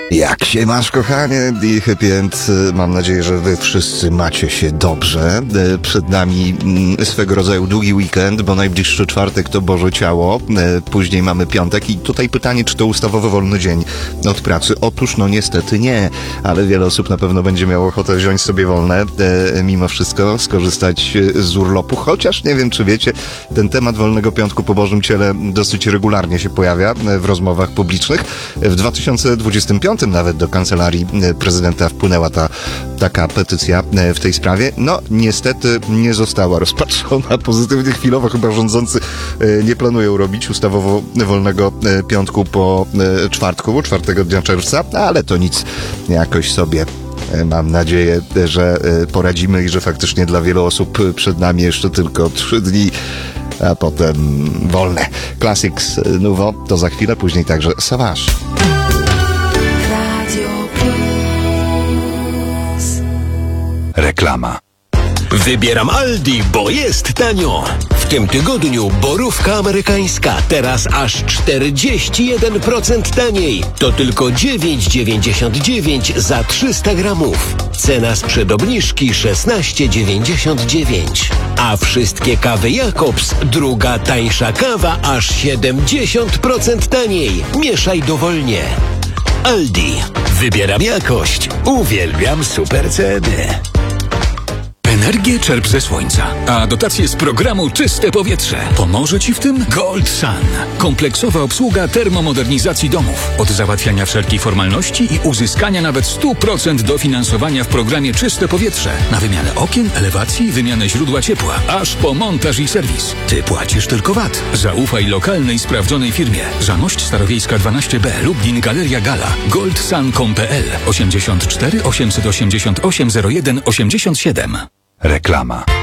Jak się masz, kochanie? I happy end. Mam nadzieję, że wy wszyscy macie się dobrze. Przed nami swego rodzaju długi weekend, bo najbliższy czwartek to Boże Ciało. Później mamy piątek i tutaj pytanie, czy to ustawowy wolny dzień od pracy? Otóż no niestety nie, ale wiele osób na pewno będzie miało ochotę wziąć sobie wolne, mimo wszystko skorzystać z urlopu, chociaż nie wiem, czy wiecie, ten temat wolnego piątku po Bożym Ciele dosyć regularnie się pojawia w rozmowach publicznych. W 2025 nawet do kancelarii prezydenta wpłynęła taka petycja w tej sprawie. No, niestety nie została rozpatrzona pozytywnie. Chwilowo chyba rządzący nie planują robić ustawowo wolnego piątku po czwartku, 4 dnia czerwca, ale to nic, jakoś sobie mam nadzieję, że poradzimy i że faktycznie dla wielu osób przed nami jeszcze tylko 3 dni, a potem wolne. Classics Nouveau to za chwilę, później także Savage. Reklama. Wybieram Aldi, bo jest tanio. W tym tygodniu borówka amerykańska teraz aż 41% taniej. To tylko 9,99 za 300 gramów. Cena sprzed obniżki 16,99. A wszystkie kawy Jacobs, druga tańsza kawa aż 70% taniej. Mieszaj dowolnie. Aldi. Wybieram jakość. Uwielbiam super ceny. Energię czerp ze słońca, a dotacje z programu Czyste Powietrze. Pomoże Ci w tym Gold Sun. Kompleksowa obsługa termomodernizacji domów. Od załatwiania wszelkich formalności i uzyskania nawet 100% dofinansowania w programie Czyste Powietrze. Na wymianę okien, elewacji, wymianę źródła ciepła. Aż po montaż i serwis. Ty płacisz tylko VAT. Zaufaj lokalnej, sprawdzonej firmie. Zamość Starowiejska 12B, Lublin, Galeria Gala. goldsun.pl 84 888 01 87. Reklama.